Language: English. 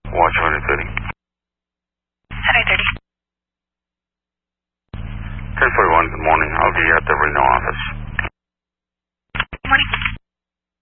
Watch 2030. 3030. 1041, good morning. I'll be at the Reno office.